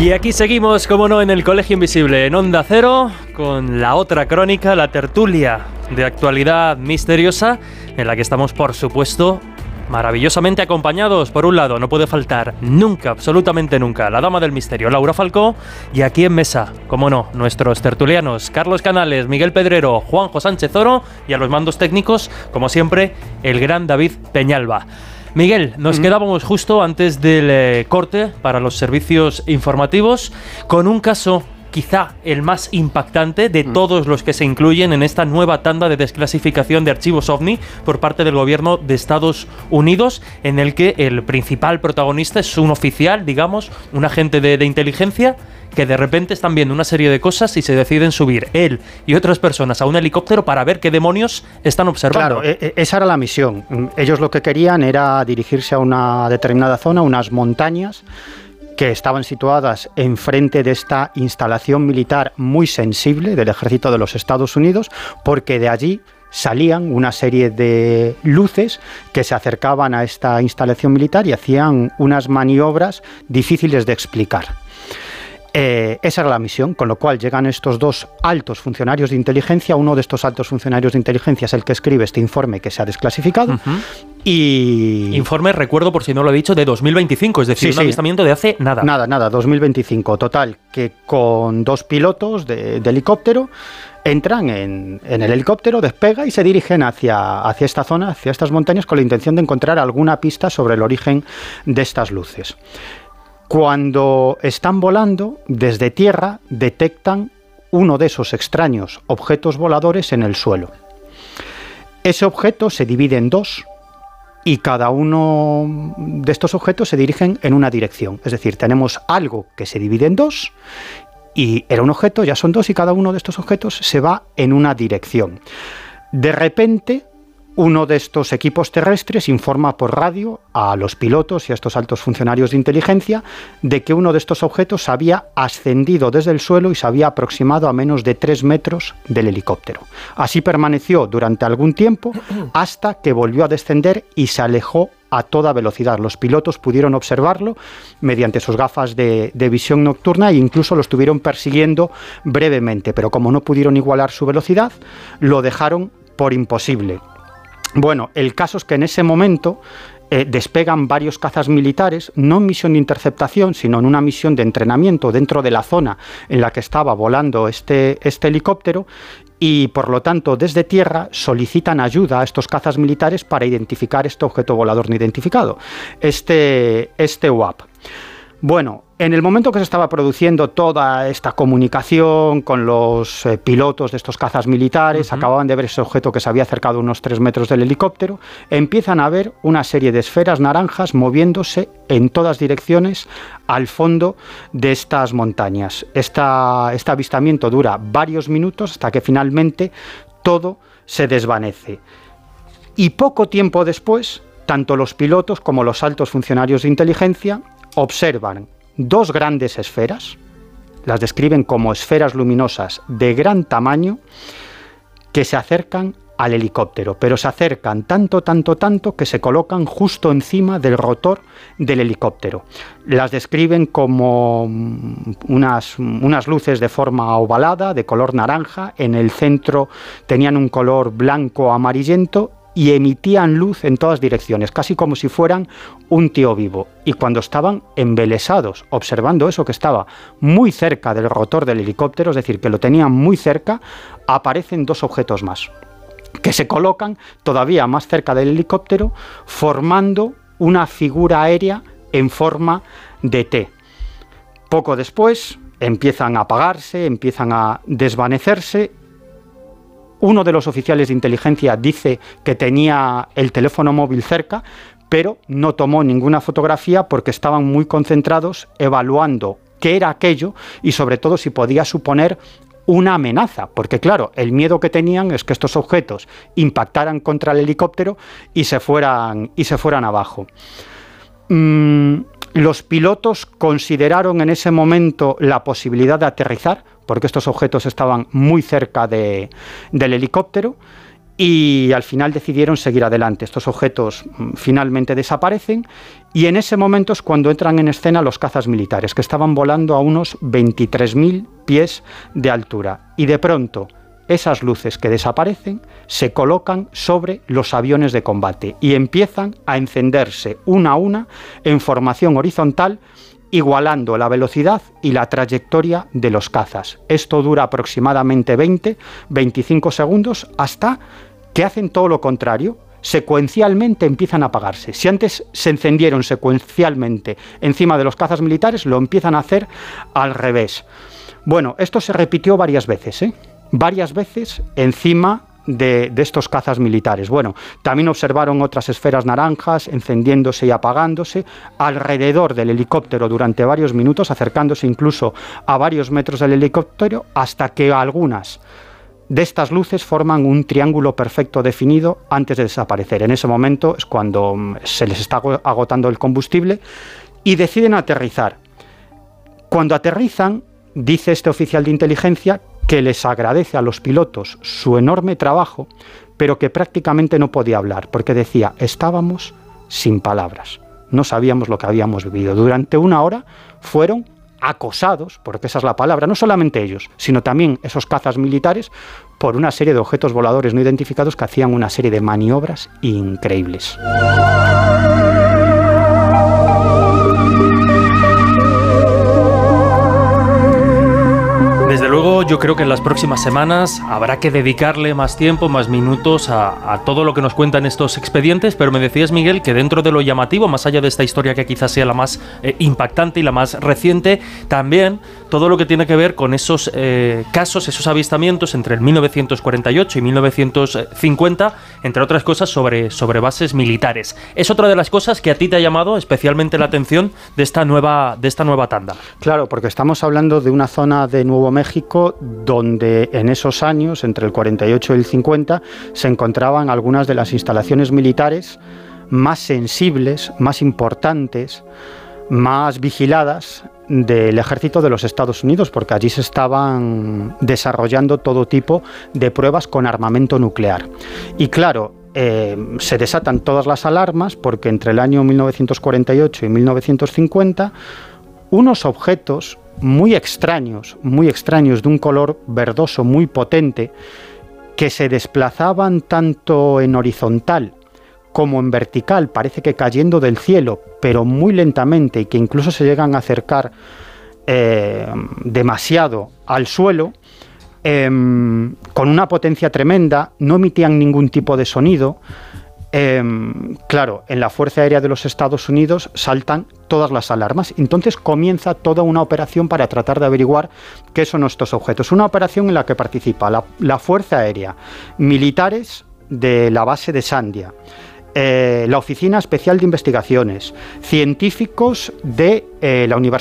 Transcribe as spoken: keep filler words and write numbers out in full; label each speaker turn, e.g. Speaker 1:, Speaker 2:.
Speaker 1: Y aquí seguimos, como no, en el Colegio Invisible, en Onda Cero, con la otra crónica, la tertulia de actualidad misteriosa, en la que estamos, por supuesto, maravillosamente acompañados. Por un lado, no puede faltar nunca, absolutamente nunca, la dama del misterio, Laura Falcó, y aquí en mesa, como no, nuestros tertulianos, Carlos Canales, Miguel Pedrero, Juanjo Sánchez Oro, y a los mandos técnicos, como siempre, el gran David Peñalba. Miguel, nos mm. quedábamos justo antes del eh, corte para los servicios informativos con un caso quizá el más impactante de mm. todos los que se incluyen en esta nueva tanda de desclasificación de archivos OVNI por parte del gobierno de Estados Unidos, en el que el principal protagonista es un oficial, digamos, un agente de, de inteligencia, que de repente están viendo una serie de cosas y se deciden subir él y otras personas a un helicóptero para ver qué demonios están observando.
Speaker 2: Claro, esa era la misión. Ellos lo que querían era dirigirse a una determinada zona, unas montañas que estaban situadas enfrente de esta instalación militar muy sensible del ejército de los Estados Unidos, porque de allí salían una serie de luces que se acercaban a esta instalación militar y hacían unas maniobras difíciles de explicar. Eh, esa era la misión, con lo cual llegan estos dos altos funcionarios de inteligencia. Uno de estos altos funcionarios de inteligencia es el que escribe este informe que se ha desclasificado. Uh-huh. Y...
Speaker 1: Informe, recuerdo por si no lo he dicho, de dos mil veinticinco, es decir, sí, un sí. avistamiento de hace nada.
Speaker 2: Nada, nada, dos mil veinticinco. Total, que con dos pilotos de, de helicóptero entran en, en el helicóptero, despega y se dirigen hacia, hacia esta zona, hacia estas montañas, con la intención de encontrar alguna pista sobre el origen de estas luces. Cuando están volando, desde tierra detectan uno de esos extraños objetos voladores en el suelo. Ese objeto se divide en dos y cada uno de estos objetos se dirigen en una dirección. Es decir, tenemos algo que se divide en dos y era un objeto, ya son dos y cada uno de estos objetos se va en una dirección. De repente, uno de estos equipos terrestres informa por radio a los pilotos y a estos altos funcionarios de inteligencia de que uno de estos objetos había ascendido desde el suelo y se había aproximado a menos de tres metros del helicóptero. Así permaneció durante algún tiempo hasta que volvió a descender y se alejó a toda velocidad. Los pilotos pudieron observarlo mediante sus gafas de, de visión nocturna e incluso lo estuvieron persiguiendo brevemente, pero como no pudieron igualar su velocidad, lo dejaron por imposible. Bueno, el caso es que en ese momento eh, despegan varios cazas militares, no en misión de interceptación, sino en una misión de entrenamiento dentro de la zona en la que estaba volando este, este helicóptero, y por lo tanto desde tierra solicitan ayuda a estos cazas militares para identificar este objeto volador no identificado, este, este U A P. Bueno, en el momento que se estaba produciendo toda esta comunicación con los eh, pilotos de estos cazas militares, uh-huh. acababan de ver ese objeto que se había acercado unos tres metros del helicóptero, empiezan a ver una serie de esferas naranjas moviéndose en todas direcciones al fondo de estas montañas. Esta, este avistamiento dura varios minutos hasta que finalmente todo se desvanece. Y poco tiempo después, tanto los pilotos como los altos funcionarios de inteligencia observan dos grandes esferas, las describen como esferas luminosas de gran tamaño, que se acercan al helicóptero, pero se acercan tanto, tanto, tanto que se colocan justo encima del rotor del helicóptero. Las describen como unas, unas luces de forma ovalada, de color naranja, en el centro tenían un color blanco amarillento y emitían luz en todas direcciones, casi como si fueran un tío vivo. Y cuando estaban embelesados observando eso que estaba muy cerca del rotor del helicóptero, es decir, que lo tenían muy cerca, aparecen dos objetos más, que se colocan todavía más cerca del helicóptero, formando una figura aérea en forma de T. Poco después empiezan a apagarse, empiezan a desvanecerse. Uno de los oficiales de inteligencia dice que tenía el teléfono móvil cerca, pero no tomó ninguna fotografía porque estaban muy concentrados evaluando qué era aquello y sobre todo si podía suponer una amenaza, porque claro, el miedo que tenían es que estos objetos impactaran contra el helicóptero y se fueran, y se fueran abajo. Mm, los pilotos consideraron en ese momento la posibilidad de aterrizar, porque estos objetos estaban muy cerca de, del helicóptero, y al final decidieron seguir adelante. Estos objetos finalmente desaparecen y en ese momento es cuando entran en escena los cazas militares, que estaban volando a unos veintitrés mil pies de altura. Y de pronto esas luces que desaparecen se colocan sobre los aviones de combate y empiezan a encenderse una a una en formación horizontal, igualando la velocidad y la trayectoria de los cazas. Esto dura aproximadamente veinte a veinticinco segundos hasta que hacen todo lo contrario. Secuencialmente empiezan a apagarse. Si antes se encendieron secuencialmente encima de los cazas militares, lo empiezan a hacer al revés. Bueno, esto se repitió varias veces, ¿eh? Varias veces encima De, de estos cazas militares. Bueno, también observaron otras esferas naranjas encendiéndose y apagándose alrededor del helicóptero durante varios minutos, acercándose incluso a varios metros del helicóptero, hasta que algunas de estas luces forman un triángulo perfecto definido antes de desaparecer. En ese momento es cuando se les está agotando el combustible y deciden aterrizar. Cuando aterrizan, dice este oficial de inteligencia que les agradece a los pilotos su enorme trabajo, pero que prácticamente no podía hablar, porque decía, estábamos sin palabras, no sabíamos lo que habíamos vivido. Durante una hora fueron acosados, porque esa es la palabra, no solamente ellos, sino también esos cazas militares, por una serie de objetos voladores no identificados que hacían una serie de maniobras increíbles.
Speaker 1: Desde luego, yo creo que en las próximas semanas habrá que dedicarle más tiempo, más minutos a, a todo lo que nos cuentan estos expedientes, pero me decías, Miguel, que dentro de lo llamativo, más allá de esta historia que quizás sea la más eh, impactante y la más reciente, también todo lo que tiene que ver con esos eh, casos, esos avistamientos entre el mil novecientos cuarenta y ocho y mil novecientos cincuenta, entre otras cosas sobre, sobre bases militares. Es otra de las cosas que a ti te ha llamado especialmente la atención de esta nueva, de esta nueva tanda.
Speaker 2: Claro, porque estamos hablando de una zona de Nuevo México México, donde en esos años, entre el cuarenta y ocho y el cincuenta, se encontraban algunas de las instalaciones militares más sensibles, más importantes, más vigiladas del ejército de los Estados Unidos, porque allí se estaban desarrollando todo tipo de pruebas con armamento nuclear. Y claro, eh, se desatan todas las alarmas, porque entre el año mil novecientos cuarenta y ocho y mil novecientos cincuenta, unos objetos muy extraños, muy extraños, de un color verdoso muy potente, que se desplazaban tanto en horizontal como en vertical, parece que cayendo del cielo, pero muy lentamente, y que incluso se llegan a acercar eh, demasiado al suelo, eh, con una potencia tremenda, no emitían ningún tipo de sonido. Eh, claro, en la Fuerza Aérea de los Estados Unidos saltan todas las alarmas. Entonces comienza toda una operación para tratar de averiguar qué son estos objetos. Una operación en la que participa la, la Fuerza Aérea, militares de la base de Sandia, eh, la Oficina Especial de Investigaciones, científicos de eh, la Universidad